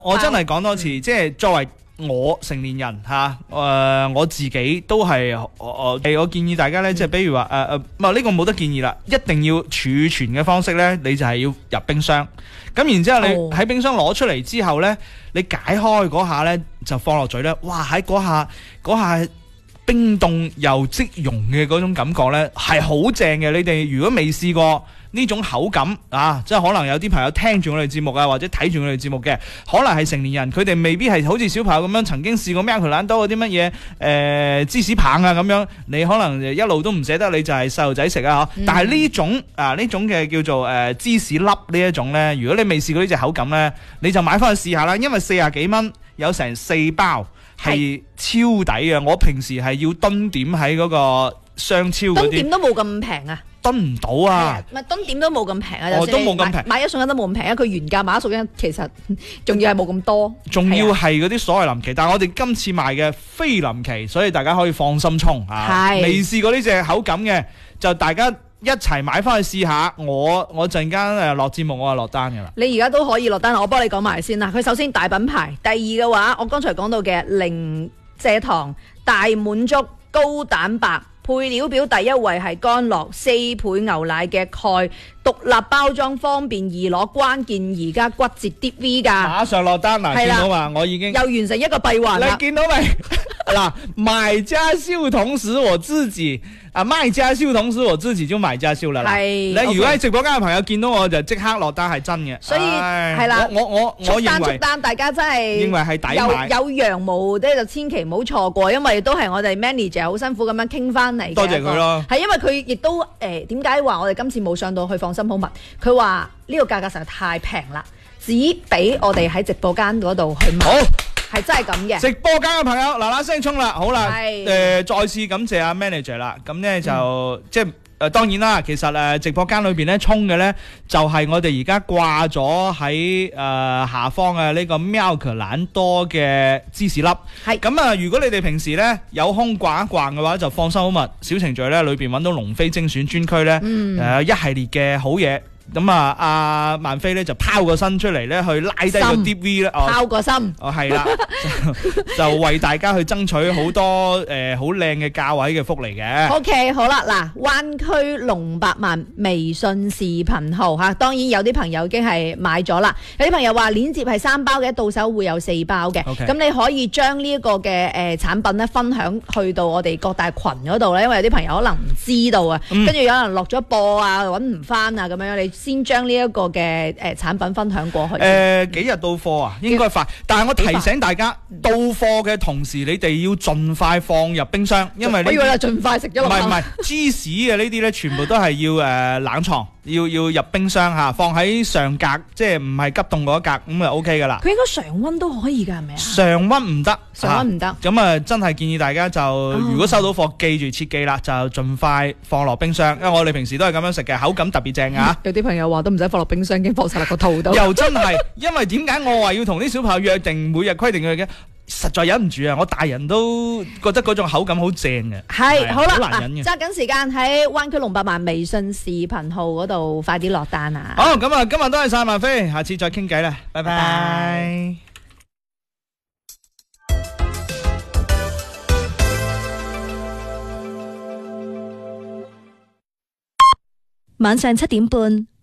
我真係講多次，即係作為我成年人吓，我自己都係我建議大家呢，即係比如話呢個冇得建議啦，一定要儲存嘅方式呢，你就係要入冰箱。咁然之後你喺冰箱攞出嚟之後呢，你解開嗰下呢，就放落嘴呢，哇！喺嗰下冰凍又即溶嘅嗰種感覺呢，係好正嘅。你哋如果未試過呢種口感啊，即係可能有啲朋友聽住我哋節目啊，或者睇住我哋節目嘅，可能係成年人，佢哋未必係好似小朋友咁樣曾經試過喵佢懶多嗰啲乜嘢芝士棒啊咁樣，你可能一路都唔捨得，你就係細路仔食啊。但係呢種嘅叫做芝士粒呢一種呢，如果你未試過呢隻口感呢，你就買翻去試下啦，因為40幾蚊有成4包。係超抵啊！我平時係要蹲點喺嗰個商超嗰啲， 蹲點都冇咁平啊！ 蹲唔到啊！ 唔係蹲點都冇咁平啊！ 都冇咁平， 買一送一都冇咁平啊！佢原價買一送一，其實仲要係冇咁多， 仲要係嗰啲所謂臨期，但係我哋今次賣嘅非臨期，所以大家可以放心衝啊！未試過呢隻口感嘅，就大家一齊買翻去試下。我陣間落節目，我就落單㗎啦。 你而家都可以落單，我幫你講埋先啦。佢首先大品牌，第二嘅話，我剛才講到嘅零蔗糖大滿足高蛋白。配料表第一位係乾酪4倍牛奶嘅鈣，獨立包裝方便易攞，關鍵而家骨折啲 V 㗎， 馬上落單嗱，見到嘛？我已經又完成一個閉環啦。 你見到未？嗱，買家秀同時我自己賣家秀同時我自己就買家秀啦。係，你如果喺直播間嘅朋友見到我就即刻落單，係真嘅。所以係啦，我出單，大家真係認為係抵買。 有羊毛咧就千祈唔好錯過，因為都係我哋 manager 好辛苦咁樣傾翻嚟嘅。 多謝佢咯。係因為佢亦都點解話我哋今次冇上到去放心好物？佢話呢個價格實在太平啦，只俾我哋喺直播間嗰度去買。好。係真係咁嘅，直播間嘅朋友嗱嗱聲衝啦，好啦，再次感謝阿 manager 啦，咁呢就即係當然啦，其實直播間裏邊咧衝嘅呢，就係我哋而家掛咗喺下方嘅呢個喵可懶多嘅芝士粒，係咁啊！如果你哋平時呢有空逛一逛嘅話，就放心好物小程序呢裏邊揾到龍飛精選專區呢，一系列嘅好嘢。咁啊，阿萬飛咧就拋個身出嚟咧，去拉低個 DV 咧， 拋個心， 係啦，就為大家去爭取好多好靚嘅價位嘅福利嘅。 OK， 好啦，嗱，灣區龍百萬微信視頻號嚇，當然有啲朋友已經係買咗啦，有啲朋友話鏈接係3包嘅，到手會有4包嘅。咁你可以將呢一個嘅產品咧分享去到我哋各大群嗰度咧，因為有啲朋友可能唔知道啊，跟住有人落咗播啊，揾唔翻啊咁樣，你先將呢一個嘅產品分享過去。 幾日到貨啊？應該快，但係我提醒大家，到貨嘅同時，你哋要盡快放入冰箱，因為我以為盡快食咗。 唔係芝士嘅呢啲咧，全部都係要冷藏，要入冰箱嚇，放喺上格，即係唔係急凍嗰一格，咁就 OK 噶啦。 佢應該常溫都可以㗎，係咪啊？ 常溫唔得， 常溫唔得。 咁真係建議大家就如果收到貨，記住切記啦，就盡快放落冰箱，因為我哋平時都係咁樣食嘅，口感特別正啊。 有啲朋友話都唔使放落冰箱，已經放晒落個肚度。 又真係，因為點解我話要同啲小朋友約定每日規定佢嘅？實在忍唔住啊！我大人都覺得嗰種口感好正嘅。係好啦，好難忍嘅。揸緊時間喺灣區龍百萬微信視頻號嗰度快啲落單啊！好，咁啊，今日多謝晒萬飛，下次再傾偈啦，拜拜。 晚上7點半，